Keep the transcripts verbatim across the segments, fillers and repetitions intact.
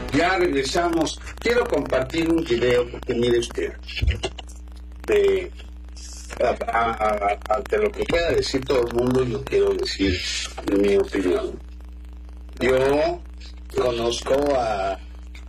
Ya regresamos. Quiero compartir un video porque mire usted, de, a, a, a, ante lo que pueda decir todo el mundo, yo quiero decir mi opinión. Yo conozco a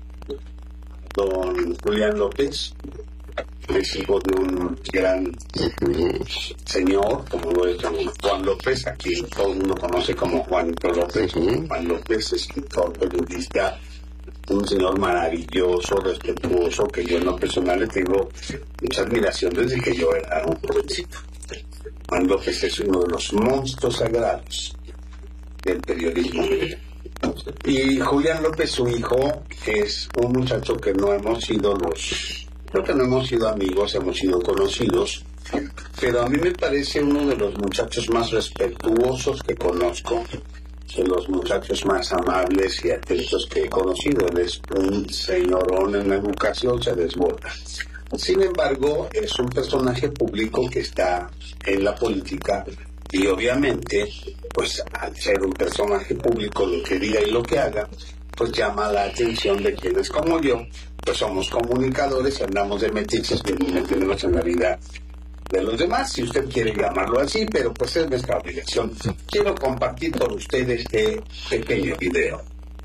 don Julián López, es hijo de un gran señor, como lo es don Juan López, aquí todo el mundo conoce como Juanito López. Juan López, escritor, periodista, un señor maravilloso, respetuoso, que yo en lo personal le tengo mucha admiración desde que yo era un jovencito. Juan López es uno de los monstruos sagrados del periodismo. Y Julián López, su hijo, es un muchacho que no hemos sido los... Creo que no hemos sido amigos, hemos sido conocidos, pero a mí me parece uno de los muchachos más respetuosos que conozco, de los muchachos más amables y atentos que he conocido. Él es un señorón en la educación, se desborda. Sin embargo, es un personaje público que está en la política y obviamente, pues al ser un personaje público, lo que diga y lo que haga, pues llama la atención de quienes como yo, pues somos comunicadores y andamos de metiches metiéndonos en la vida de los demás, si usted quiere llamarlo así, pero pues es nuestra obligación. Quiero compartir con ustedes este pequeño video.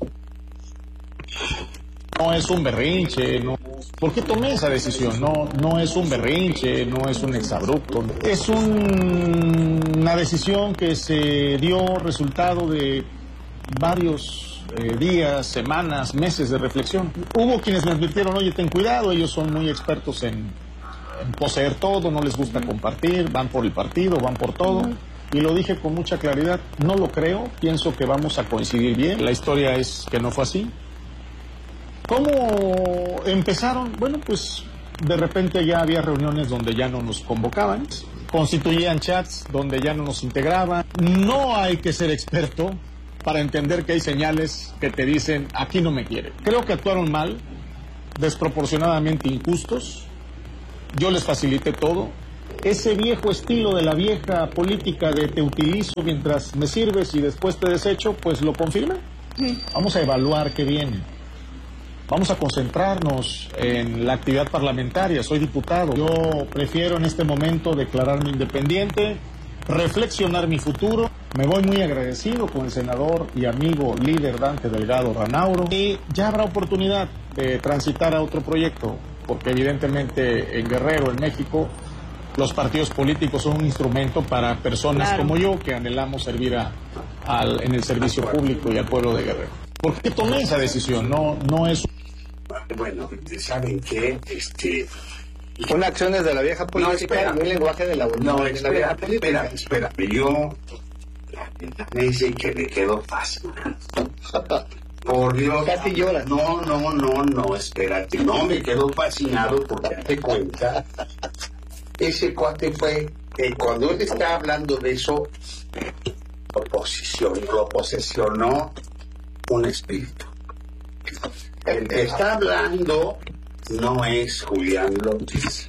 No es un berrinche, no. ¿Por qué tomé esa decisión? No, no es un berrinche, no es un exabrupto. Es un, una decisión que se dio resultado de varios eh, días, semanas, meses de reflexión. Hubo quienes me advirtieron, oye, ten cuidado, ellos son muy expertos en, en poseer todo, no les gusta compartir, van por el partido, van por todo. Y lo dije con mucha claridad, no lo creo, pienso que vamos a coincidir bien. La historia es que no fue así. ¿Cómo empezaron? Bueno, pues de repente ya había reuniones donde ya no nos convocaban, constituían chats donde ya no nos integraban. No hay que ser experto para entender que hay señales que te dicen, aquí no me quieren. Creo que actuaron mal, desproporcionadamente injustos. Yo les facilité todo. Ese viejo estilo de la vieja política de te utilizo mientras me sirves y después te desecho, pues lo confirma. Vamos a evaluar qué viene. Vamos a concentrarnos en la actividad parlamentaria. Soy diputado. Yo prefiero en este momento declararme independiente, reflexionar mi futuro. Me voy muy agradecido con el senador y amigo líder Dante Delgado Ranauro. Y ya habrá oportunidad de transitar a otro proyecto, porque evidentemente en Guerrero, en México, los partidos políticos son un instrumento para personas claro. como yo que anhelamos servir a, al, en el servicio público y al pueblo de Guerrero. ¿Por qué tomé esa decisión? No, no es... Bueno, ¿saben qué? Este... Son acciones de la vieja política y un lenguaje de la, no, de la vieja política. Espera, espera, yo me dice que me quedo fácil. Por Dios. Casi lloras. No, no, no, no, espérate. No, me quedo fascinado porque date cuenta. Ese cuate fue, eh, cuando él está hablando de eso, oposición, lo posesionó un espíritu. El que está hablando no es Julián López,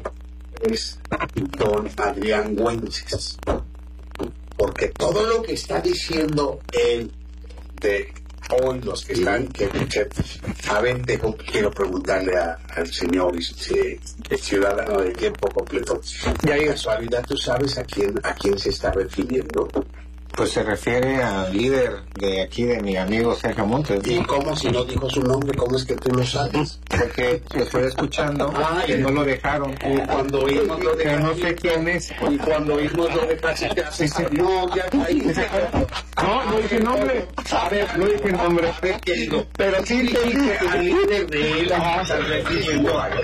es don Adrián Güences. Porque todo lo que está diciendo él de hoy, los que están, que, que a ver, dejo, quiero preguntarle a, al señor este, ciudadano de tiempo completo. Y hay casualidad, ¿tú sabes a quién, a quién se está refiriendo? Pues se refiere al líder de aquí, de mi amigo Sergio Montes, ¿no? ¿Y cómo, si no dijo su nombre, cómo es que tú lo sabes? Porque lo estoy escuchando, ah, que no lo dejaron. Y cuando oímos lo de que no sé quién es. Y cuando oímos lo de casi te haces, no, ya ahí. No, no dije nombre. A ver, no dije nombre. Pero sí te dije al líder de él, estás refiriendo a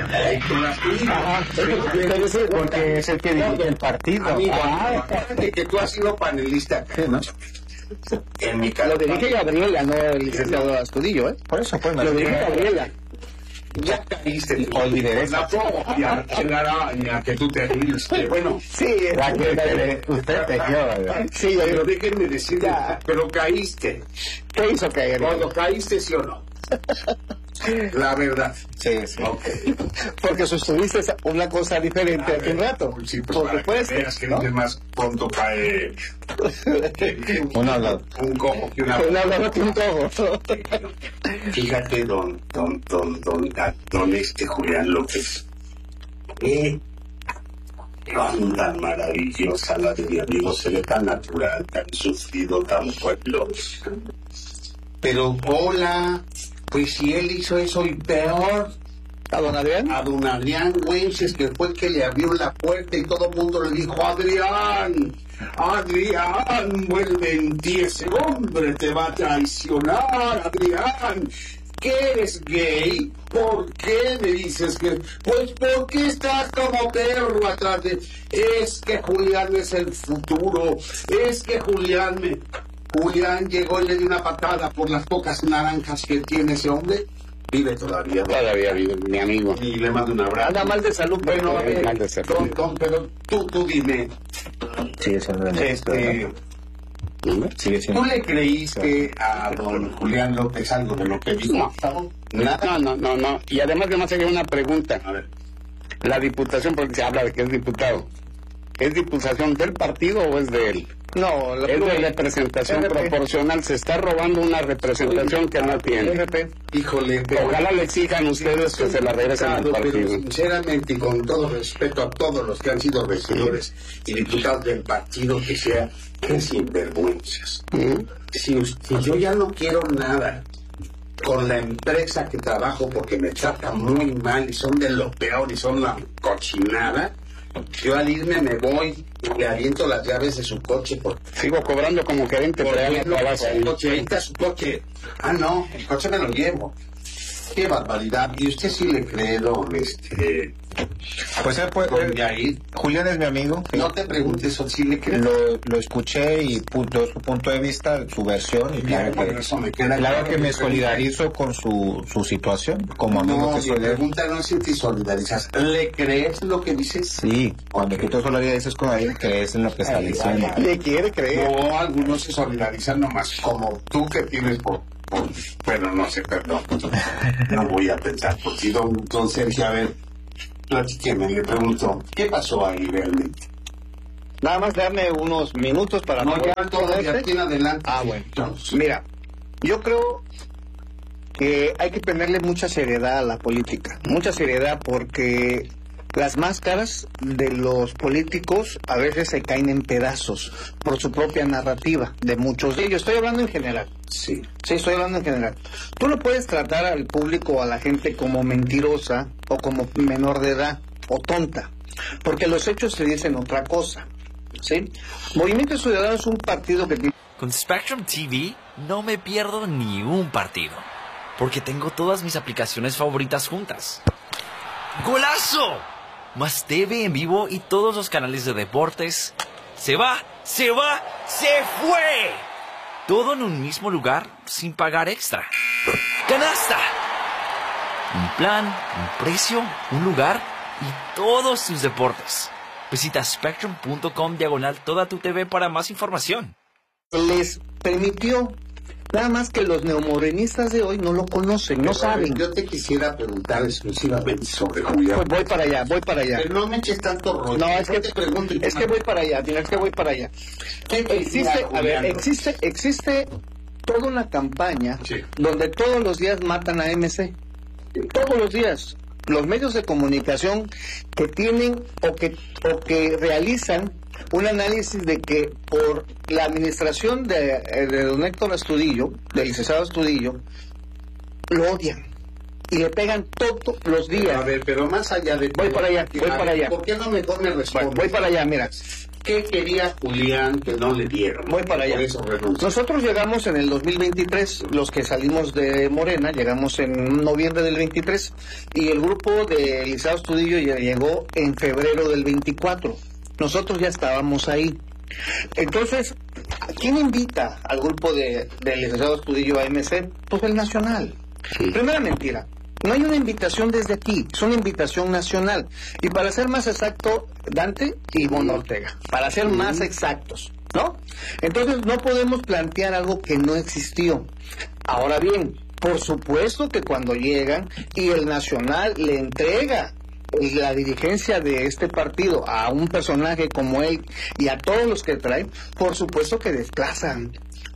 porque es el que dirige el partido. Amigo, de que tú has sido panelista. ¿No? En mi caso lo dirige Gabriela, no el licenciado Astudillo, ¿eh? Por eso pues lo dirige Gabriela. Ya caíste, o lideresa. Ya, ya que tú te ríes. Bueno, sí, la que usted te dio. Sí, pero déjenme decirle, pero caíste. ¿Qué hizo caer? Cuando caíste, ¿sí o no? La verdad. Sí, sí. Okay. Porque sostuviste una cosa diferente hace un rato. Sí, pues porque para puedes, que veas que ¿no? más pronto cae un hablado. Un cojo que una un hablado que un cojo. Fíjate, don, don, don, don, don este Julián López. Eh, qué onda maravillosa la de mi amigo, se ve tan natural, tan sufrido, tan pueblo. Pero, hola, pues si él hizo eso y peor. ¿A don Adrián? A don Adrián Güences, que fue el que le abrió la puerta y todo el mundo le dijo, Adrián, Adrián, vuelve en ti, ese hombre te va a traicionar, Adrián. ¿Qué eres gay? ¿Por qué me dices que? Pues porque estás como perro atrás de... Es que Julián es el futuro, es que Julián me... Julián llegó y le dio una patada por las pocas naranjas que tiene ese hombre. Vive todavía. Todavía vive, mi amigo. Y le mando un abrazo. Anda mal de salud, Bueno, pero a ver, mal de salud. don, don, pero tú, tú dime. Sigue siendo de Este, Sigue siendo. ¿Tú le creíste a don Julián López algo de lo que dijo? No. Nada. No, no, no, no. Y además, además sería una pregunta. A ver. La diputación, porque se habla de que es diputado. ¿Es diputación del partido o es de él? No, la Es de representación R P. proporcional. Se está robando una representación que no tiene. R P. Híjole, pero... Ojalá le exijan ustedes que se la regresen al Pero partido. sinceramente y con todo respeto a todos los que han sido regidores y diputados del partido que sea, qué sinvergüenzas. ¿Mm? Si, si yo ya no quiero nada con la empresa que trabajo porque me trata muy mal y son de lo peor y son la cochinada, yo al irme me voy y le aviento las llaves de su coche porque Sigo cobrando como gerente por real de ejemplo, trabajo. el coche, ahí está su coche. Ah, no, el coche me lo llevo. Qué barbaridad. ¿Y usted sí le cree, don, este... Pues él puede, don él- Yair? Julián es mi amigo. No te preguntes, ¿o sí le cree? Lo, lo escuché y punto, su punto de vista, su versión, y claro Por que, eso me queda claro que me pregunta. solidarizo con su, su situación, como amigo No, que mi soy de él. pregunta no es si te solidarizas. ¿Le crees lo que dices? Sí, cuando tú te solidarizas con él, crees en lo que está diciendo. Le quiere creer. No, algunos se solidarizan nomás como tú que tienes por... por- bueno, no sé, perdón. No voy a pensar. Por si don, don Sergio, a ver, platíqueme, le pregunto, ¿qué pasó ahí realmente? Nada más darme unos minutos para... No, poder ya todo de responderte. aquí en adelante. Ah, bueno. Entonces, Mira, yo creo que hay que ponerle mucha seriedad a la política. Mucha seriedad porque las máscaras de los políticos a veces se caen en pedazos por su propia narrativa, de muchos de ellos. Estoy hablando en general. sí. Sí, estoy hablando en general. Tú no puedes tratar al público o a la gente como mentirosa o como menor de edad o tonta, porque los hechos se dicen otra cosa. ¿Sí? Movimiento Ciudadano es un partido que tiene... Con Spectrum T V no me pierdo ni un partido, porque tengo todas mis aplicaciones favoritas juntas. ¡Golazo! Más T V en vivo y todos los canales de deportes. ¡Se va! ¡Se va! ¡Se fue! Todo en un mismo lugar sin pagar extra. ¡Canasta! Un plan, un precio, un lugar y todos tus deportes. Visita spectrum.com diagonal toda tu T V para más información. les permitió, nada más que los neomorenistas de hoy no lo conocen, no Pero, a ver, saben. Yo te quisiera preguntar exclusivamente sobre Julián. Pues voy para allá, voy para allá. Pero no me eches tanto rollo. No, es Yo que, te pregunto y tú es me- que voy para allá, mira, es que voy para allá. ¿Qué Existe, quería a ver, Julián? existe, existe toda una campaña Sí. donde todos los días matan a M C. Todos los días. Los medios de comunicación que tienen o que, o que realizan un análisis de que por la administración de, de don Héctor Astudillo, del licenciado Astudillo, lo odian y le pegan todos los Pero, días. a ver, pero más allá de... Voy para allá, voy A para ver, allá. ¿Por qué no mejor me respondes? Voy para allá, mira. ¿Qué quería Julián que no le dieron? Voy para allá. Por eso renunció. Nosotros llegamos en el dos mil veintitrés, los que salimos de Morena, llegamos en noviembre del veintitrés y el grupo de Licenciado Astudillo ya llegó en febrero del veinticuatro. Nosotros ya estábamos ahí. Entonces, ¿quién invita al grupo de, de Licenciado Astudillo a M C? Pues el Nacional. Primera mentira. No hay una invitación desde aquí, es una invitación nacional. Y para ser más exacto, Dante y Ivonne Ortega, para ser más exactos, ¿no? Entonces no podemos plantear algo que no existió. Ahora bien, por supuesto que cuando llegan y el Nacional le entrega la dirigencia de este partido a un personaje como él y a todos los que traen, por supuesto que desplazan.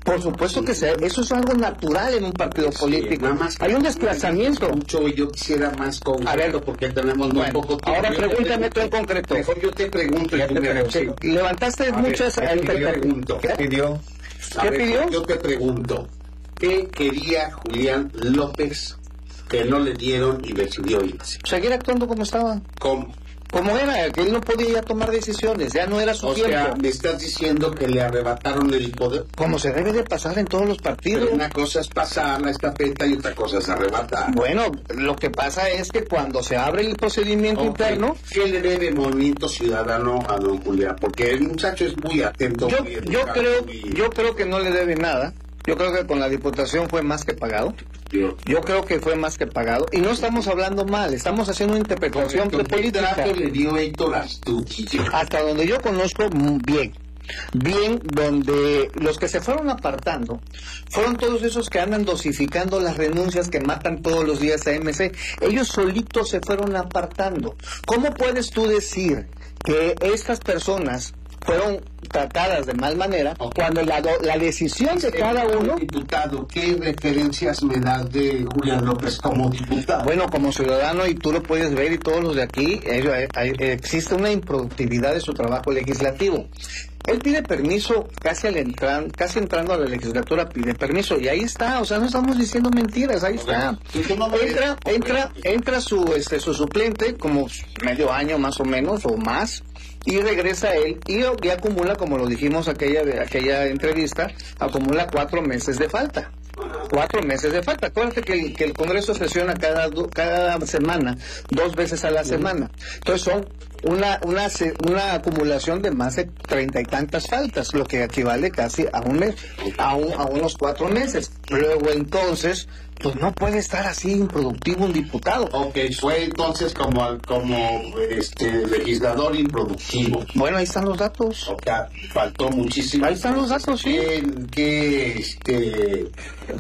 Por supuesto que sea, eso es algo natural en un partido Sí, político. nada más Hay un desplazamiento. Mucho, yo quisiera más concreto, A ver, porque tenemos muy bueno, poco tiempo. ahora Yo te pregúntame tú pregunto, en concreto. Mejor yo te pregunto y Ya tú te me pregunto. respondes. Levantaste A ver, muchas... ¿qué te pregunto? ¿Qué? pidió? A ¿Qué ver, pidió? Yo te pregunto, ¿qué quería Julián López que no le dieron y decidió irse? Seguir actuando como estaba. ¿Cómo? Como era, que él no podía ya tomar decisiones, ya no era su O tiempo. sea, me estás diciendo que le arrebataron el poder. Como se debe de pasar en todos los partidos. Pero una cosa es pasar la estafeta y otra cosa es arrebatar. Bueno, lo que pasa es que cuando se abre el procedimiento Ok, interno, ¿qué le debe Movimiento Ciudadano a don Julián? Porque el muchacho es muy atento. yo, muy yo educado, creo, muy- yo creo que no le debe nada. Yo creo que con la Diputación fue más que pagado. Yo- Yo creo que fue más que pagado. Y no estamos hablando mal, estamos haciendo una interpretación ¿Qué política. trato le dio Héctor Astudillo? Hasta donde yo conozco, mm, bien. Bien, donde los que se fueron apartando fueron todos esos que andan dosificando las renuncias que matan todos los días a M C. Ellos solitos se fueron apartando. ¿Cómo puedes tú decir que estas personas fueron tratadas de mal manera Ok. cuando la, do- la decisión de cada uno... Diputado, ¿qué referencias me das de Julián López como diputado? Bueno, como ciudadano, y tú lo puedes ver, y todos los de aquí, ello- hay- hay- existe una improductividad de su trabajo legislativo. Él pide permiso casi al entrar, casi entrando a la legislatura, pide permiso, y ahí está, o sea, no estamos diciendo mentiras, ahí está. Si tú no me- Entra, entra, entra su, este, su suplente, como medio año más o menos, o más, y regresa él, y, y acumula, como lo dijimos aquella, de aquella entrevista, acumula cuatro meses de falta. Cuatro meses de falta. Acuérdate que el, que el Congreso sesiona cada, do- cada semana, dos veces a la semana. Entonces son una, una, se- una acumulación de más de treinta y tantas faltas, lo que equivale casi a un mes, a, un- a unos cuatro meses. Luego entonces, pues no puede estar así improductivo un diputado. Ok, fue entonces como, al- como este, legislador improductivo. Bueno, ahí están los datos. O sea, faltó muchísimo. Ahí están los datos, sí. Que, que, este,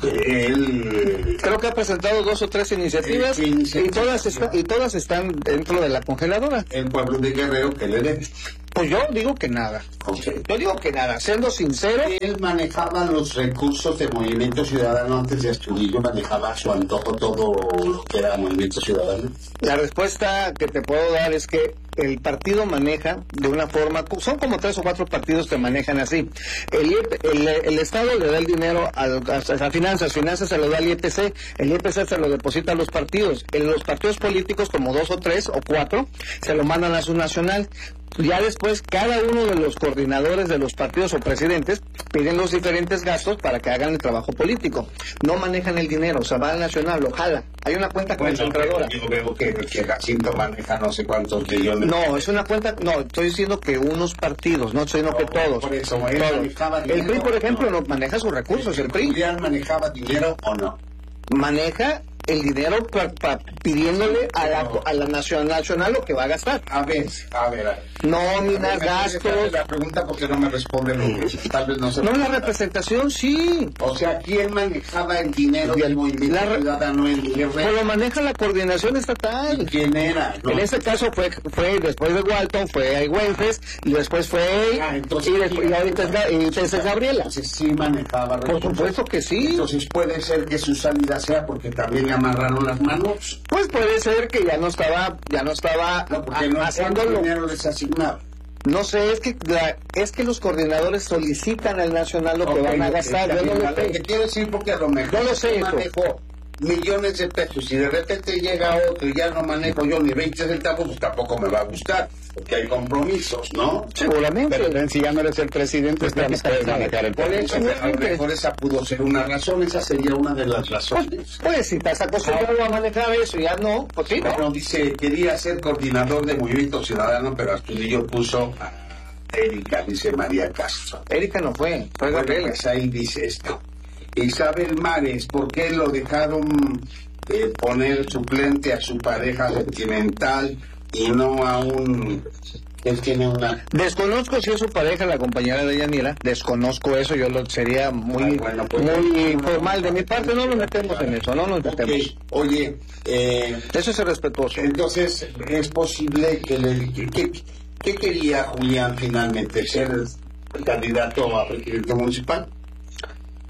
él... Creo que ha presentado dos o tres iniciativas, Sí, sí, y sí. todas está- y todas están dentro de la congeladora. El pueblo de Guerrero que le debe. Pues yo digo que nada. Ok. Yo digo que nada, siendo sincero, Él manejaba los recursos de Movimiento Ciudadano antes de Astudillo, manejaba a su antojo todo lo que era Movimiento Ciudadano. la respuesta que te puedo dar es que el partido maneja de una forma, son como tres o cuatro partidos que manejan así. El, I E P el, el Estado le da el dinero al- a, a finanzas, finanzas se lo da al I E P C, el I E P C se lo deposita a los partidos. En los partidos políticos, como dos o tres o cuatro, se lo mandan a su nacional. Ya después, cada uno de los coordinadores de los partidos o presidentes piden los diferentes gastos para que hagan el trabajo político. No manejan el dinero, o sea, va al nacional, lo jala. Hay una cuenta concentradora. yo veo que, que Jacinto maneja no sé cuántos millones. No, es una cuenta, no, estoy diciendo que unos partidos, no estoy diciendo que No, todos. por eso, él todos. manejaba El dinero, P R I, por ejemplo, no. no maneja sus recursos, el P R I ¿Julián manejaba dinero o no? maneja el dinero pa- pa- pidiéndole a la, a la nacional, nacional lo que va a gastar. A ver, a ver, a ver. Nóminas, A ver, me hace gastos. la pregunta porque no me responde lo que tal vez no se No, la representación sí. O sea, ¿quién manejaba el dinero del Movimiento La re- Ciudadano en Pues Guerrero? lo maneja la coordinación estatal. ¿Quién era? No. En este caso fue fue después de Walton, fue Aigüences, y después fue él, Ah, entonces- y, después, y ahorita es, Ga- y ahorita es Gabriela. Entonces sí manejaba Por recursos. supuesto que sí. Entonces puede ser que su salida sea porque también le amarraron las manos. Pues puede ser que ya no estaba, ya no estaba No, porque no haciendo cuánto lo- dinero les asignaba. No sé, es que la- es que los coordinadores solicitan al nacional lo que Ok, van a ok, gastar. está Yo no bien, lo vale. sé. Te quiero decir porque a lo mejor No lo sé, yo hijo. manejo millones de pesos y de repente llega otro y ya no manejo yo ni veinte centavos, pues tampoco me va a gustar, porque hay compromisos, ¿no? Seguramente. Pero si ya no eres el presidente, pues también puedes manejar el Por país. eso, a lo mejor esa pudo ser una razón, esa sería una de las razones. Pues si estás acostumbrado a manejar eso, ya no, pues sí, ¿no? Bueno, dice, quería ser coordinador de Movimiento Ciudadano, pero Astudillo puso a Erika, dice María Castro. Erika no fue, fue Bueno, Gabriela. pues ahí dice esto. Isabel Mares, ¿por qué lo dejaron eh, poner suplente a su pareja sentimental y no a un... Él tiene una... Desconozco si es su pareja, la compañera de Yanira, desconozco eso, yo lo sería muy, Ay, bueno, pues, muy no, formal de mi parte, no nos metemos en eso, no nos Ok, metemos. oye, eh, Eso es respetuoso. entonces es posible que le... que- que- ¿Qué quería Julián finalmente? ¿Ser el candidato a presidente municipal?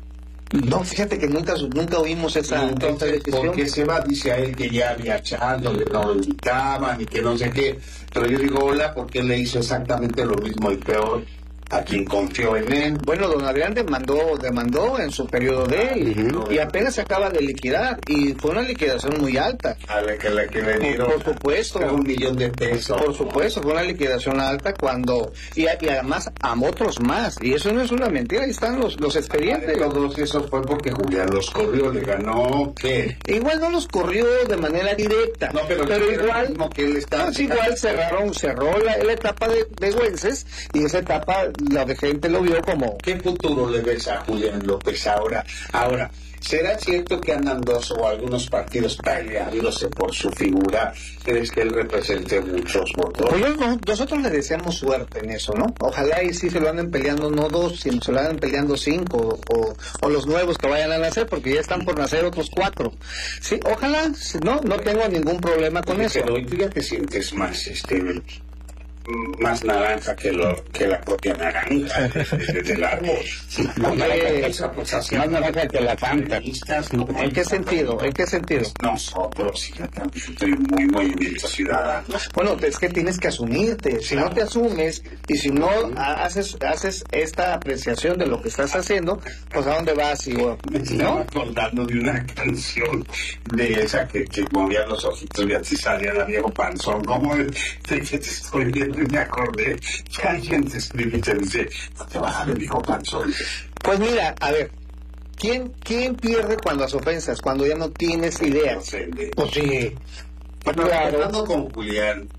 No, fíjate que nunca nunca oímos esa, esa Entonces, decisión. ¿por qué se va? Dice a él que ya había echado, que no lo invitaban y que no sé qué. Pero yo digo, hola, porque él le hizo exactamente lo mismo y peor a quien confió en él. Bueno, don Adrián demandó, demandó en su periodo de uh-huh. y apenas se acaba de liquidar y fue una liquidación muy alta. A la que, la que le dieron. Por, por supuesto. Un millón de pesos. Por supuesto, fue una liquidación alta cuando y, y además a otros más y eso no es una mentira, ahí están los los expedientes. Todos eso fue porque Julián los corrió, le ganó ¿qué? Igual no los corrió de manera directa. No, pero, pero igual que él está. Pues igual cerraron, cerró la, la etapa de, de Güences y esa etapa la de gente lo vio como... ¿Qué futuro le ves a Julián López ahora? Ahora, ¿será cierto que andan dos o algunos partidos peleándose por su figura? ¿Crees que él represente muchos votos? Pues yo, nosotros le deseamos suerte en eso, ¿no? Ojalá y sí se lo anden peleando no dos, sino se lo anden peleando cinco o, o los nuevos que vayan a nacer, porque ya están por nacer otros cuatro. Sí, ojalá, no, no tengo ningún problema con eso. Pero hoy tú ya te sientes más, este... más naranja que lo que la propia naranja desde el árbol. No, esa, pues, así, más naranja que la fanta. ¿En qué sentido? ¿En qué sentido? Nosotros, yo también estoy muy movimiento ciudadano. Bueno, es que tienes que asumirte. Si no te asumes y si no haces haces esta apreciación de lo que estás haciendo, pues ¿a dónde vas? Y, me estaba acordando de una canción de esa que, que movía los ojitos y así salía la viejo panzón. ¿Cómo de que te estoy viendo? Y me acordé que alguien te escribe y te dice, no te vas a ver, viejo panzón. Pues mira, a ver, ¿quién, quién pierde cuando las ofensas? Cuando ya no tienes ideas. Pues sí. Bueno, claro. Hablando con Julián,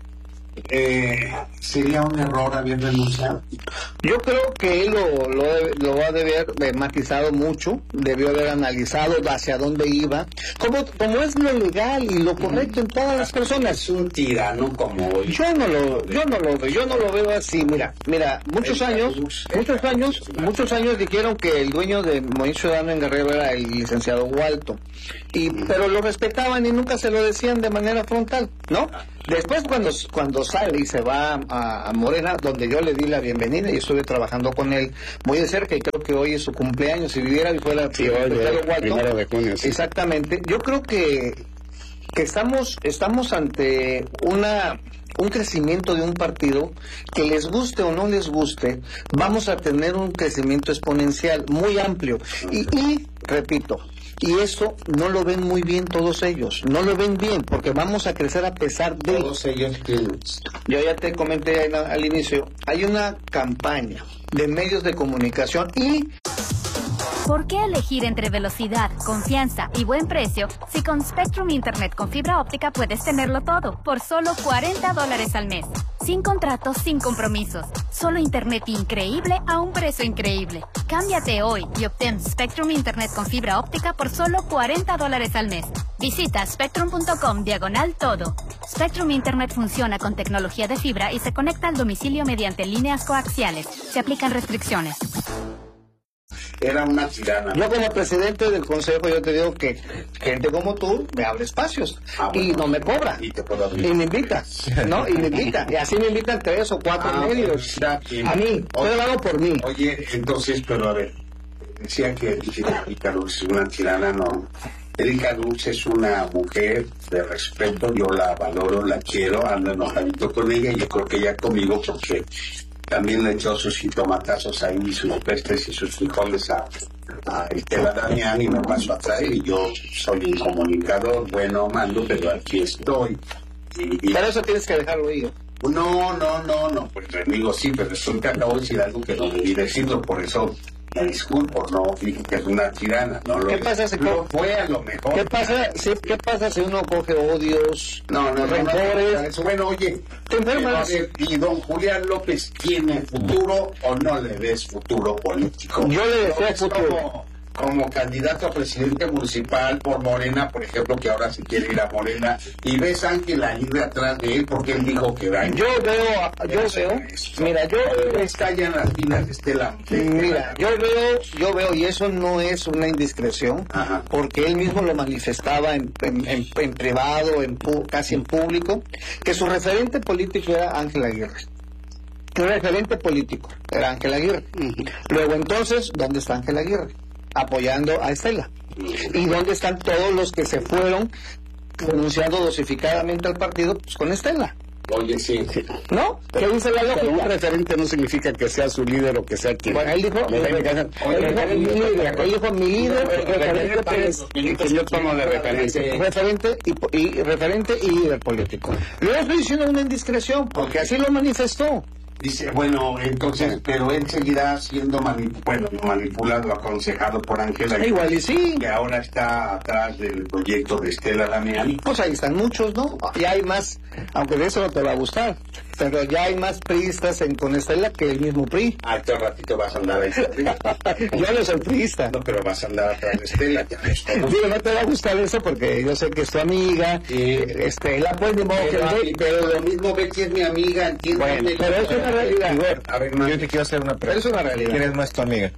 eh, ¿sería un error haber renunciado? Yo creo que él lo, lo, lo va a haber matizado mucho, debió haber analizado hacia dónde iba, como, como es lo legal y lo correcto en todas las personas. Es un tirano como hoy. Yo no lo, yo no lo veo, yo no lo veo así. Mira, mira, muchos años, muchos años, muchos años dijeron que el dueño de Movimiento Ciudadano en Guerrero era el licenciado Walto, y pero lo respetaban y nunca se lo decían de manera frontal, ¿no? Después cuando cuando sale y se va a, a Morena, donde yo le di la bienvenida y estuve trabajando con él muy de cerca, y creo que hoy es su cumpleaños, si viviera y fuera sí, hoy, primero de junio, sí. Exactamente, yo creo que que estamos estamos ante una un crecimiento de un partido que les guste o no les guste, vamos a tener un crecimiento exponencial muy amplio y, y repito, y eso no lo ven muy bien todos ellos, no lo ven bien, porque vamos a crecer a pesar de... Todos ellos tienen. Yo ya te comenté al, al inicio, hay una campaña de medios de comunicación y... ¿Por qué elegir entre velocidad, confianza y buen precio si con Spectrum Internet con fibra óptica puedes tenerlo todo por solo cuarenta dólares al mes? Sin contratos, sin compromisos. Solo internet increíble a un precio increíble. Cámbiate hoy y obtén Spectrum Internet con fibra óptica por solo cuarenta dólares al mes. Visita spectrum.com diagonal todo. Spectrum Internet funciona con tecnología de fibra y se conecta al domicilio mediante líneas coaxiales. Se aplican restricciones. Era una tirana. Yo como presidente del consejo, yo te digo que gente como tú me abre espacios ah, bueno, y no me cobra y, te puedo abrir. Y me invita, ¿no? Y me invita, y así me invitan tres o cuatro ah, medios pues, a mí, yo lo hago por mí. Oye, entonces, pero a ver, decía que Erika Luz es una tirana, no. Erika Luz es una mujer de respeto, yo la valoro, la quiero, ando enojadito con ella y yo creo que ella conmigo porque también le echó sus jitomatazos ahí, sus pestes y sus frijoles a, a Estela Damián y me pasó a traer y yo soy un comunicador, bueno, mando, pero aquí estoy. Y, y... Pero eso tienes que dejarlo ir. No, no, no, no, pues amigo, sí, pero resulta que acabo de decir algo que no debí decirlo, por eso me disculpo, no dije que es una tirana, no lo ¿Qué pasa si lo fue a lo mejor? ¿Qué pasa si, ¿qué pasa si uno coge odios, no, no, rencores? No, no, bueno, oye, te enfermas. ¿Y don Julián López tiene futuro o no le ves futuro político? Yo le deseo futuro. Como, como candidato a presidente municipal por Morena, por ejemplo, que ahora se quiere ir a Morena, y ves a Ángel Aguirre atrás de él porque él dijo que va. Yo veo, yo veo, mira, yo está ya en las filas de Estela. Mira, yo veo, yo veo, y eso no es una indiscreción, ajá, porque él mismo lo manifestaba en, en, en, en privado, en casi en público, que su referente político era Ángel Aguirre. El referente político era Ángel Aguirre. Uh-huh. Luego entonces, ¿dónde está Ángel Aguirre? apoyando a Estela? ¿Y dónde están todos los que se fueron renunciando dosificadamente al partido pues, con Estela? Oye, sí. ¿No? ¿Qué dice la lógica? Pero un referente no significa que sea su líder o que sea quien. Bueno, él dijo, él dijo, mi líder, él dijo mi líder, referente, pues, que yo tomo de referencia. referente y, y referente y líder político. Luego estoy diciendo una indiscreción, porque así lo manifestó. Dice, bueno, entonces, pero él seguirá siendo manip bueno, manipulado, aconsejado por Ángela. Igual y sí. Que ahora está atrás del proyecto de Estela Damián. Pues ahí están muchos, ¿no? Ya hay más, aunque de eso no te va a gustar, pero ya hay más priistas en, con Estela que el mismo P R I. Ah, este ratito vas a andar ahí. Yo no soy priista. No, pero vas a andar atrás de Estela. Ya ves, ¿no? Digo, no te va a gustar eso porque yo sé que es tu amiga. Sí. Estela, pues, de modo Pero, que... pero lo mismo Betty es mi amiga, entiendo. Bueno, pero es una realidad. A ver, yo te quiero hacer una pregunta. Es una realidad. ¿Quién es más tu amiga?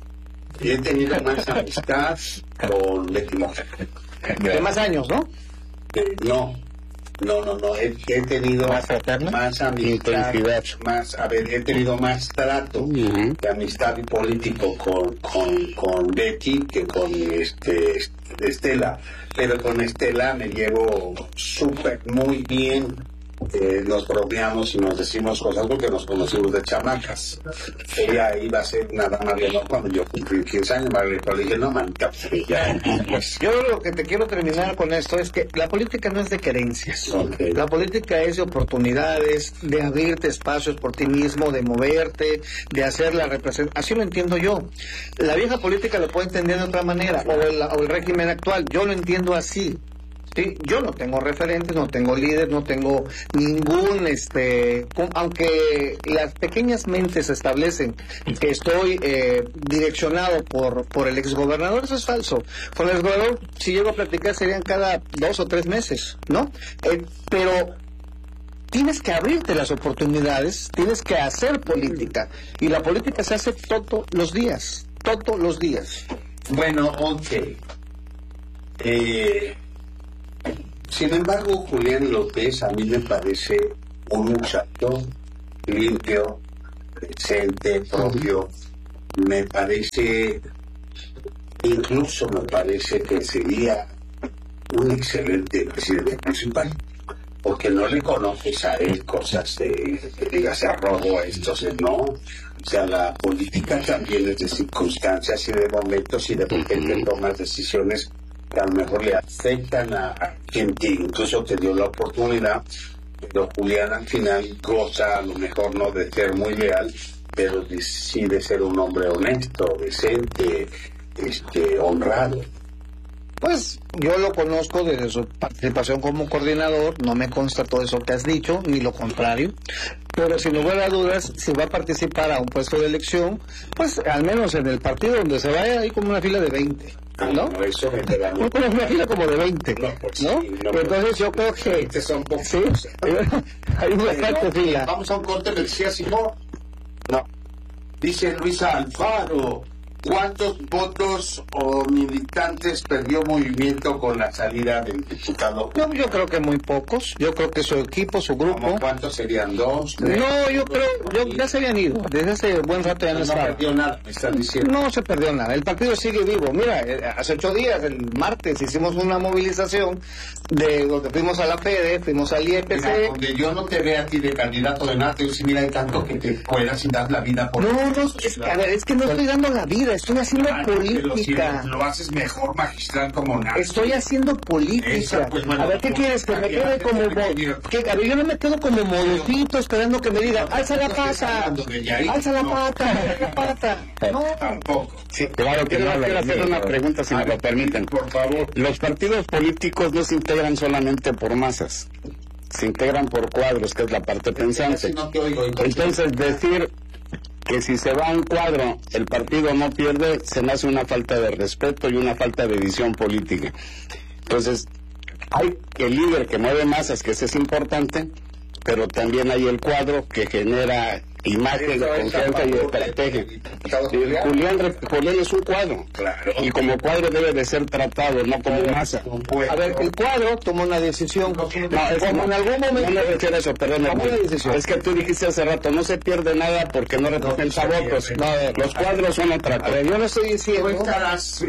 He tenido más amistad con Betty Moja. De más años, ¿no? Eh, no, no, no, no. He, he tenido ¿Más fraterna? más amistad, Intensidad. más, a ver, he tenido más trato Uh-huh. de amistad y político con, con, con Betty que con este Estela. Pero con Estela me llevo súper muy bien. Eh, nos bromeamos y nos decimos cosas porque nos conocimos de chamacas. Ella iba a ser una dama de honor cuando yo cumplí quince años, pero le dije, no, manita, pues ya, pues, Yo lo que te quiero terminar con esto es que la política no es de querencias. Okay. La política es de oportunidades, de abrirte espacios por ti mismo, de moverte, de hacer la representación. Así lo entiendo yo. La vieja política lo puede entender de otra manera, o el, o el régimen actual. Yo lo entiendo así. ¿Sí? Yo no tengo referentes, no tengo líderes, no tengo ningún, este, con- aunque las pequeñas mentes establecen que estoy eh, direccionado por, por el exgobernador, eso es falso. Con el exgobernador, si llego a platicar, serían cada dos o tres meses, ¿no? Eh, pero tienes que abrirte las oportunidades, tienes que hacer política, y la política se hace todos los días, todos los días. bueno, ok. Eh, sin embargo, Julián López a mí me parece un muchacho limpio, decente, propio. Me parece, incluso me parece que sería un excelente presidente municipal, porque no le conoces a él cosas de que digas a robo, esto, no. O sea, la política también es de circunstancias y de momentos y de repente tomas decisiones que a lo mejor le afectan a, a quien te, incluso te dio la oportunidad, pero Julián al final goza a lo mejor no de ser muy leal, pero de, sí de ser un hombre honesto, decente, este, honrado. Pues yo lo conozco desde su participación como coordinador, no me consta todo eso que has dicho, ni lo contrario, pero sin lugar a dudas, si va a participar a un puesto de elección, pues al menos en el partido donde se vaya hay como una fila de veinte, ¿no? No, eso me queda muy... Hay como una fila como de veinte, No, pues ¿no? sí, no, Entonces yo creo que... veinte son pocos. Sí, hay una bastante fila. Vamos a un corte, me decía Simón. No. Dice Luisa Alfaro, ¿cuántos votos o militantes perdió Movimiento con la salida del diputado? No, yo creo que muy pocos, yo creo que su equipo, su grupo... ¿Cómo cuántos serían? ¿Dos? Tres? No, yo creo, yo, ya se habían ido, desde hace buen rato ya no No estaban. perdió nada, me estás diciendo. No se perdió nada, el partido sigue vivo. Mira, eh, hace ocho días, el martes, hicimos una movilización de donde fuimos a la FEDE, fuimos al I E P Mira, C. donde yo no te vea a ti de candidato de nada, te digo, si mira, hay tanto que te puedas y das la vida por... No, no, es que, a ver, es que no estoy dando la vida, estoy haciendo Ah, pero si política. lo, lo haces mejor magistral como nada. Estoy haciendo política. Esa, pues, bueno, a ver, ¿qué pues, quieres? Que me aquí quede antes como... de mo- venir. que, a ver, yo no me quedo como modocito esperando que me digan, alza la pata, hablando de Yair, alza la no. pata, alza la pata. No, Tampoco. Sí, claro que Quiero- no. quiero Quiero hacer una pregunta, si me lo permiten. Por favor. Los partidos políticos no se integran solamente por masas, se integran por cuadros, que es la parte pensante. Casi no te oigo. Entonces, decir que si se va a un cuadro el partido no pierde, se me hace una falta de respeto y una falta de visión política. Entonces, hay el líder que mueve masas, que ese es importante, pero también hay el cuadro que genera imagen, de confianza y estrategia. Y Julián, Julián es un cuadro. Claro. Y como cuadro debe de ser tratado, no como masa. A ver, el cuadro tomó una decisión. No, es como en algún momento. No me refiero a eso, perdón. Es que tú dijiste hace rato, no se pierde nada porque no representa no, votos. No, los cuadros son otra cosa. Yo no estoy diciendo. Estarás,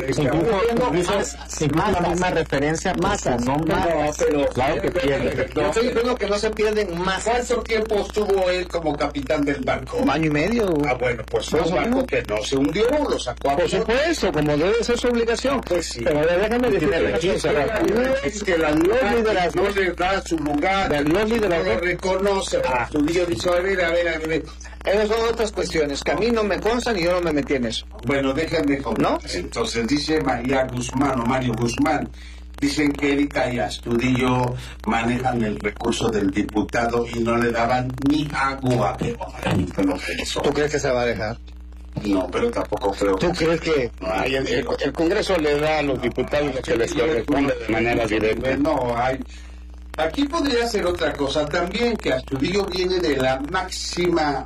incluso la misma referencia. Masas, no masas. No, pero claro que pierde. No estoy diciendo que no se pierden masas. ¿Cuánto tiempo estuvo él como capitán del barco? Un año y medio. Ah, bueno, pues fue un barco que no se hundió, lo sacó a Por supuesto, como debe ser su obligación. Pues sí. Pero déjame decirle es que la líderes no le da su lugar, los líderes no lo reconoce. Ah. Su Dios dice, a ver, a ver, a ver. Esas son otras cuestiones que a mí no me constan y yo no me metí en eso. Bueno, déjenme contar. ¿No? Entonces dice María Guzmán o Mario Guzmán, dicen que Erika y Astudillo manejan el recurso del diputado y no le daban ni agua. ¿Tú crees que se va a dejar? No, pero tampoco creo ¿Tú que... crees que...? No, el, el, el Congreso le da a los diputados lo que les corresponde de manera directa. No, hay... Aquí podría ser otra cosa también, que Astudillo viene de la máxima...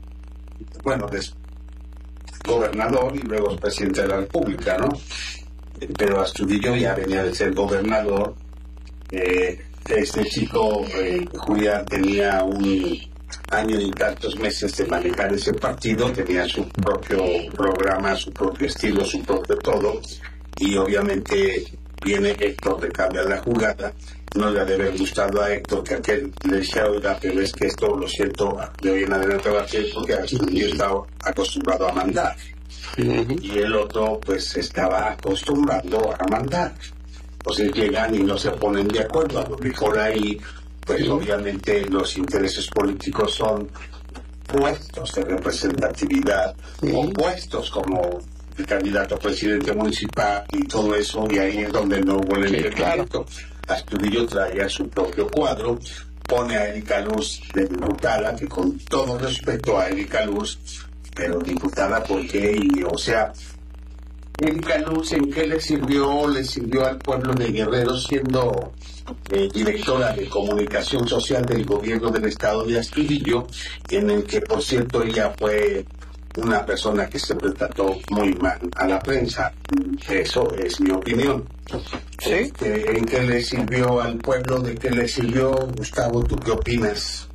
Bueno, es gobernador y luego es presidente de la República, ¿no? Pero Astudillo ya venía de ser gobernador. Eh, este chico, eh, Julián, tenía un año y tantos meses de manejar ese partido, tenía su propio programa, su propio estilo, su propio todo, y obviamente viene Héctor de cambiar la jugada. No le ha de haber gustado a Héctor que aquel le decía, oiga, pero es que esto, lo siento, de hoy en adelante va a ser porque Astudillo estaba acostumbrado a mandar. Uh-huh. Y el otro pues estaba acostumbrado a mandar. Entonces llegan y no se ponen de acuerdo. A lo mejor ahí pues uh-huh. obviamente los intereses políticos son puestos de representatividad uh-huh. o puestos como el candidato a presidente municipal y todo eso, y ahí es donde no hubo el entendimiento. Sí, claro. Astudillo traía su propio cuadro, pone a Erika Luz de diputada, que con todo respeto a Erika Luz, pero diputada, ¿por qué? Y, o sea, Erika Luz, ¿en qué le sirvió? Le sirvió al pueblo de Guerrero siendo eh, directora de comunicación social del gobierno del estado de Astudillo, en el que, por cierto, ella fue una persona que se trató muy mal a la prensa. Eso es mi opinión. ¿Sí? Este, ¿en qué le sirvió al pueblo? ¿De qué le sirvió? Gustavo, ¿tú qué opinas?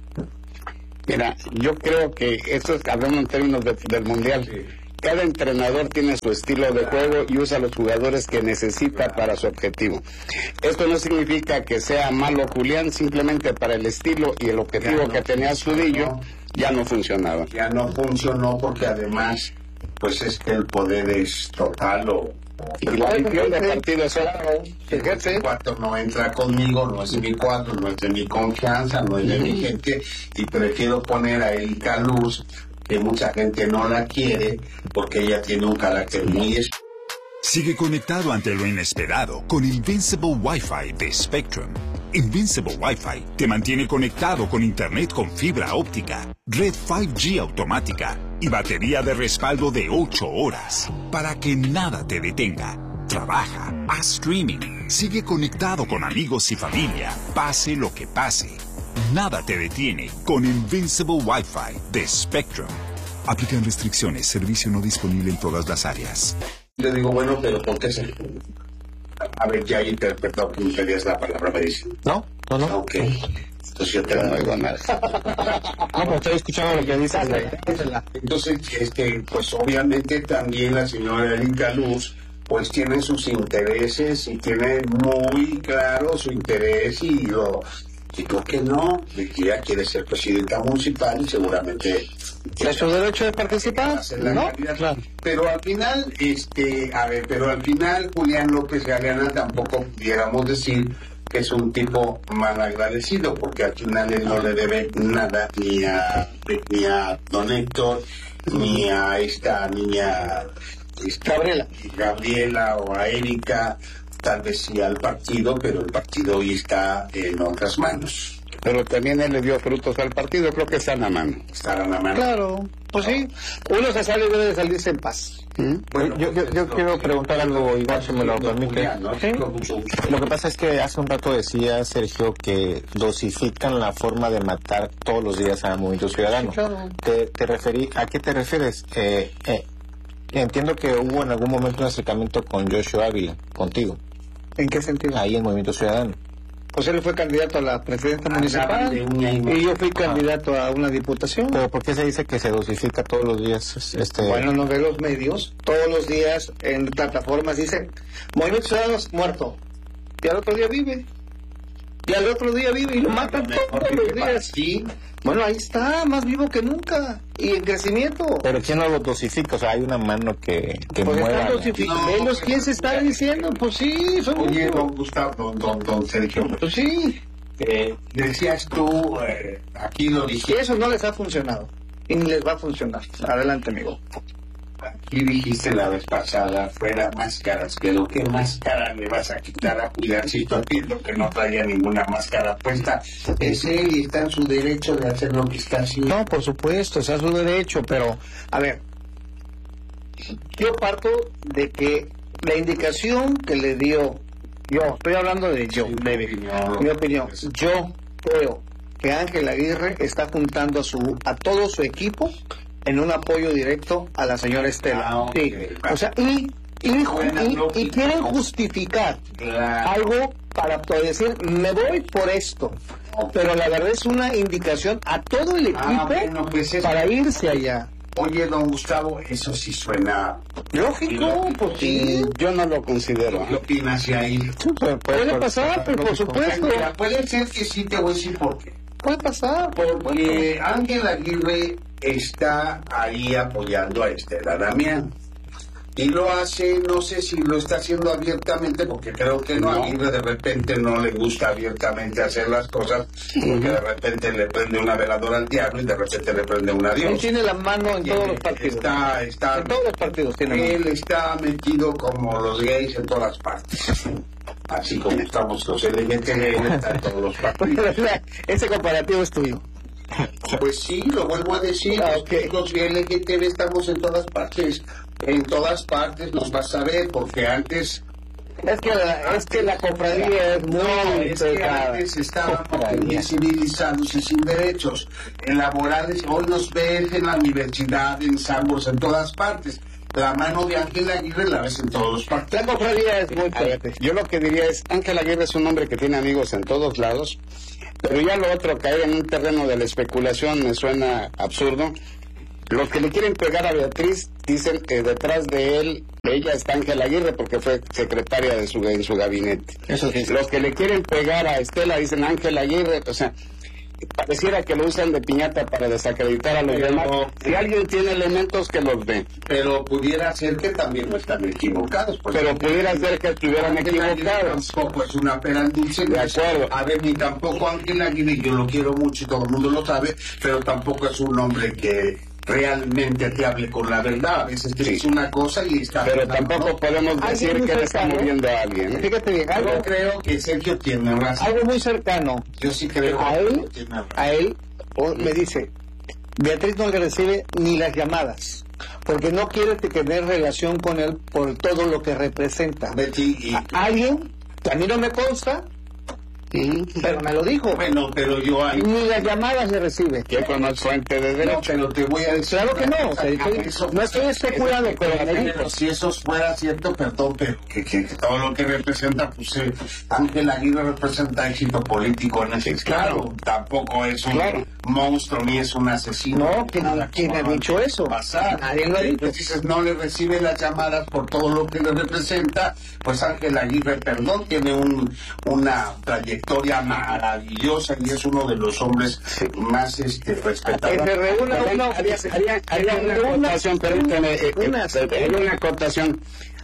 Mira, yo creo que esto es, hablando en términos de, del Mundial, sí. Cada entrenador tiene su estilo de juego y usa los jugadores que necesita para su objetivo. Esto no significa que sea malo Julián, simplemente para el estilo y el objetivo no, que tenía Astudillo ya no funcionaba. Ya no funcionó porque además, pues es que el poder es total o... Y la visión de partido es el jefe. Cuatro no entra conmigo, no es mi cuadro, no es de mi confianza, no es de mi gente, y prefiero poner a Erika Luz, que mucha gente no la quiere porque ella tiene un carácter muy especial. Sigue conectado ante lo inesperado con Invincible Wi-Fi de Spectrum. Invincible Wi-Fi te mantiene conectado con internet con fibra óptica, red cinco G automática y batería de respaldo de ocho horas para que nada te detenga. Trabaja, haz streaming, sigue conectado con amigos y familia, pase lo que pase. Nada te detiene con Invincible Wi-Fi de Spectrum. Aplican restricciones, servicio no disponible en todas las áreas. Le digo, bueno, pero ¿por qué se...? A ver, ya interpretado que me pedías la palabra medicina. No, no, no. Ok. Entonces yo te no oigo nada. No, pero estoy escuchando lo que dices. Entonces, este, pues obviamente también la señora Erika Luz, pues tiene sus intereses y tiene muy claro su interés y lo... Y creo que no, de que ella quiere ser presidenta municipal y seguramente... ¿Es su derecho de participar? ¿No? Claro. Pero al final, este, a ver, pero al final Julián López Galeana tampoco pudiéramos decir que es un tipo mal agradecido, porque al final él no le debe nada ni a, ni a don Héctor, ni a esta niña esta, Gabriela. Gabriela o a Erika, tal vez sí al partido, pero el partido hoy está en otras manos. pero también él le dio frutos al partido, creo que están a mano. Están a la mano. Claro, pues sí, uno se sale y debe de salirse en paz. ¿Mm? Bueno, yo, yo, yo quiero preguntar algo, igual si me lo permite. ¿Sí? Lo que pasa es que hace un rato decía Sergio que dosifican la forma de matar todos los días a Movimiento Ciudadano. Sí, claro. Te, te referí, ¿a qué te refieres? Eh, eh, entiendo que hubo en algún momento un acercamiento con Joshua Ávila, contigo, ¿En qué sentido? ahí en Movimiento Ciudadano. Pues él fue candidato a la presidencia municipal de uña y y yo fui candidato a una diputación. Pero ¿por qué se dice que se dosifica todos los días? Este... Bueno, no ve los medios, todos los días en plataformas dicen, Movimiento Ciudadano muerto, y al otro día vive, y al otro día vive, y lo matan todos los días. Sí. Bueno, ahí está, más vivo que nunca, y en crecimiento. Pero ¿quién no lo dosifica? O sea, hay una mano que, que Pues mueva. están dosificando. No, Ellos, pero- ¿quién se está diciendo? Pues sí, son Oye, muchos. don Gustavo, don, don, don Sergio, Pues sí, eh, decías tú, eh, aquí lo y dijiste, eso no les ha funcionado, y ni les va a funcionar. Adelante, amigo. aquí dijiste la vez pasada, fuera máscaras, pero ¿qué máscara le vas a quitar a Juliancito Atiendo que no traiga ninguna máscara puesta? Es él y está en su derecho de hacer lo que está haciendo. No, por supuesto, ese es su derecho, pero, a ver, yo parto de que la indicación que le dio, yo, estoy hablando de yo, Sí, de mi opinión. mi opinión, yo creo que Ángel Aguirre está juntando a su a todo su equipo en un apoyo directo a la señora Estela. Ah, ok. Sí. O sea, y, y, Buena y- y lógica. quieren justificar Claro. algo para poder decir, me voy por esto. Pero la verdad es una indicación a todo el equipo Ah, bueno, pues es- para irse allá. Oye, don Gustavo, eso sí suena... Lógico, pues sí. Yo no lo considero. ¿Qué opinas de ahí? Puede pasar, pero por supuesto. Mira, puede ser que sí, te voy a decir por qué. Puede pasar. Porque Ángel Aguirre está ahí apoyando a Estela Damián. Y lo hace, no sé si lo está haciendo abiertamente, porque creo que no, a Aguirre de repente no le gusta abiertamente hacer las cosas, porque de repente le prende una veladora al diablo y de repente le prende una a Él Dios. tiene la mano en todos los partidos. Está, está, En todos los partidos tiene la él está metido como los gays en todas las partes. Así como estamos los L G T B, él está en todos los partidos. mano. Ese comparativo es tuyo. Pues sí, lo vuelvo a decir, Ah, los- ok. los L G T B estamos en todas partes, en todas partes nos vas a ver, porque antes, Es que la, es que la cofradía es muy no, es que pesada. antes estábamos muy civilizados y sin derechos en laborales, hoy nos ves en la universidad, en Sambors, en todas partes. La mano de Ángel Aguirre la ves en todos los partidos. La cofradía es muy fuerte. Yo lo que diría es, Ángel Aguirre es un hombre que tiene amigos en todos lados, pero ya lo otro, caer en un terreno de la especulación me suena absurdo. Los que le quieren pegar a Beatriz dicen que detrás de él, de ella está Ángel Aguirre porque fue secretaria de su, en su gabinete. Eso sí. Los que le quieren pegar a Estela dicen Ángel Aguirre, o sea, pareciera que lo usan de piñata para desacreditar a los Pero- demás. Si alguien tiene elementos, que los dé. Pero pudiera ser que también no están equivocados. porque Pero pudiera ser que estuvieran Ángel Aguirre equivocados. tampoco es una pera en dulce. De acuerdo. A ver, ni tampoco Ángel Aguirre, yo lo quiero mucho y todo el mundo lo sabe, pero tampoco es un hombre que realmente te hable con la verdad. A veces te dice una cosa y está... Pero ¿no? tampoco podemos Alguien decir muy que le está cercano. moviendo a alguien. ¿eh? Fíjate bien, Yo algo, creo que Sergio tiene razón. algo muy cercano Yo sí creo a que él, tiene razón. a él o- me dice, Beatriz no le recibe ni las llamadas, porque no quiere tener relación con él por todo lo que representa. Betty, y- A- Alguien, que a mí no me consta, pero me lo dijo, bueno, pero yo ahí... ni las llamadas le recibe. Yo conozco fuente de No, derecho. pero te voy a decir... Claro que no, o sea, Ah, estoy- eso- no estoy especulando, pero me dijo. Pero si eso fuera cierto, perdón, pero que, que- que todo lo que representa, pues eh, Ángel Aguirre representa éxito político en ese claro, tampoco es un Claro. monstruo ni es un asesino. No, ¿quién, Nada quién ha como dicho eso? pasar. Nadie lo ha dicho. Entonces dices, no le recibe las llamadas por todo lo que le representa, pues Ángel Aguirre, perdón, tiene un, una trayectoria maravillosa y es uno de los hombres más este, Que respetados. se reúna Haría, uno, haría- haría- haría una una- acotación, permíteme, eh, eh, una- haría una acotación.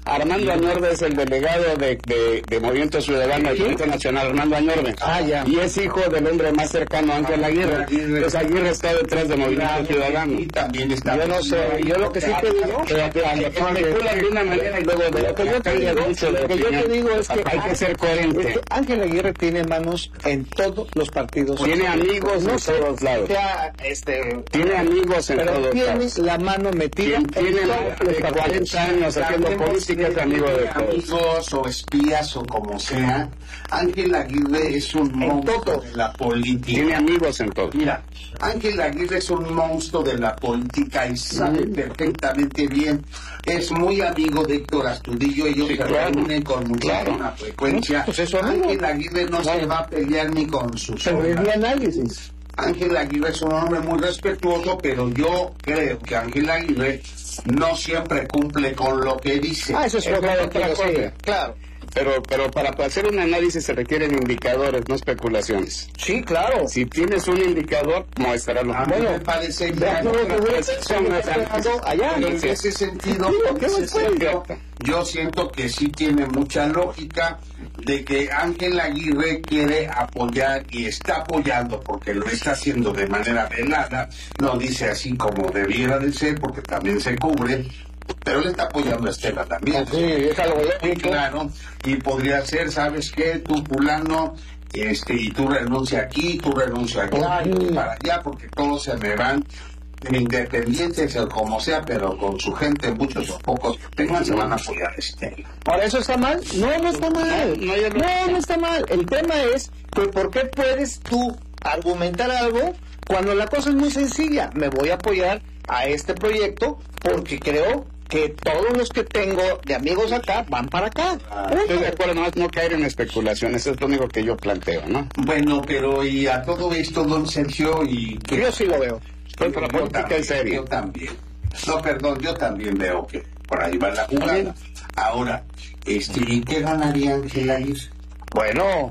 Armando Añorbe es el delegado de, de, de Movimiento Ciudadano y Movimiento Nacional, Armando Añorbe. Ah, ya. Y es hijo del hombre más cercano, Ángel Aguirre. Entonces Aguirre está detrás de Movimiento Ciudadano. Y también está... Yo no sé, yo lo que sí te digo... Especulan de una manera y luego de Lo que yo te digo, lo que yo te digo es que hay que ser coherente. Es que Ángel Aguirre tiene manos en todos los partidos. Tiene amigos no en sé, todos lados. sea, este, Tiene amigos en pero todos tiene lados. la mano metida Quien tiene en más todos los de partidos. cuarenta años haciendo política es amigo de todos. Amigos o espías o como sea, Ángel Aguirre es un monstruo de la política. Tiene amigos en todo. Mira, Ángel Aguirre es un monstruo de la política y sabe perfectamente bien. Es muy amigo de Héctor Astudillo, ellos Sí, se claro. reúnen con muchísima Claro. frecuencia. Pues es su amigo. Ángel Aguirre no Claro. se va a pelear ni con sus Se sombras. vendía análisis. Ángel Aguirre es un hombre muy respetuoso, pero yo creo que Ángel Aguirre no siempre cumple con lo que dice. Ah, eso es Eso otra es otra cosa. cosa. Claro. Pero, pero para hacer un análisis se requieren indicadores, no especulaciones. Sí, claro. Si tienes un indicador, muéstralo. A mí me parece vea bien. todo lo que voy a Pues, hacer, son estoy las esperando análisis. allá. Pero en ese sentido, Digo, en ¿qué ese me puede? sentido, yo siento que sí tiene mucha lógica de que Ángel Aguirre quiere apoyar y está apoyando porque lo está haciendo de manera velada, no dice así como debiera de ser porque también se cubre, pero él está apoyando a Estela también. Sí, es algo Sí, lógico. claro, y podría ser, ¿sabes qué? Tú fulano, este, y tú renuncia aquí, tú renuncia aquí, Ay. tú para allá, porque todos se me van independientes o como sea, pero con su gente, muchos o pocos que tengan, se van a apoyar a Estela. ¿Ahora eso está mal? No, no está mal. No, yo no- No, no está mal. El tema es que ¿por qué puedes tú argumentar algo cuando la cosa es muy sencilla? Me voy a apoyar a este proyecto porque creo que todos los que tengo de amigos acá van para acá. Estoy de acuerdo, no, no caer en especulaciones, es lo único que yo planteo, ¿no? Bueno, pero y a todo esto, don Sergio, y que Yo sí lo veo. Contra la yo política también, en serio. yo también. No, perdón, yo también veo que por ahí va la jugada. Ahora, este, ¿y qué ganaría Ángel Aguirre? Bueno,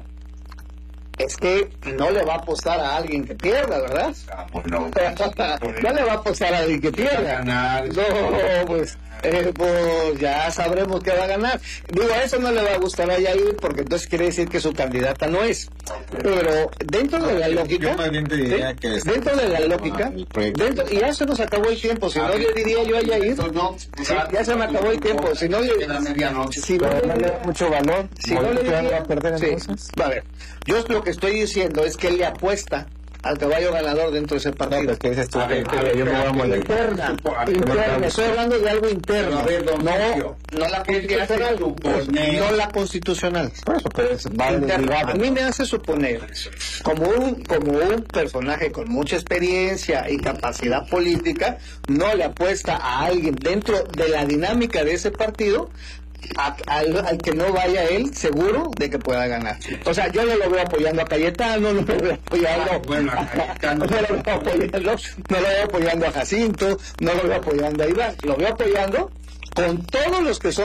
es que no le va a apostar a alguien que pierda, ¿verdad? Ah, bueno, No le va a apostar a alguien que va a pierda. ganar. No, pues, eh, pues ya sabremos que va a ganar. Digo, a eso no le va a gustar a Yair porque entonces quiere decir que su candidata no es. Pero dentro de la lógica, Yo más bien te diría ¿sí? que es- dentro de la lógica, el proyecto. dentro, y ya se nos acabó el tiempo. Si no le diría yo a Yair, No, no, sí, ya se me acabó el tiempo. Si no le, Queda medianoche. si no Pero no le le, da mucho valor. si no le ¿Movimiento Ciudadano diría, va a perder sí. entonces? A ver, yo lo que estoy diciendo es que él le apuesta al caballo ganador dentro de ese No, partido. pues que dices tú A que ver, que a ver, yo me voy a pero- molestar. Interna, A ver, interna, estoy hablando de algo interno. Pero a ver, don no, Sergio, no la ¿qué te hace constitucional, suponer? no la constitucional. Por eso, pues, va Interna. ligado. A mí me hace suponer, como un, como un personaje con mucha experiencia y capacidad política, no le apuesta a alguien dentro de la dinámica de ese partido a- al, al que no vaya él seguro de que pueda ganar. O sea, yo no lo veo apoyando a Cayetano, no lo veo apoyando Ah, bueno, a Cayetano. no lo veo apoyando, no lo veo apoyando a Jacinto, no lo veo apoyando a Iván, lo veo apoyando con todos los que son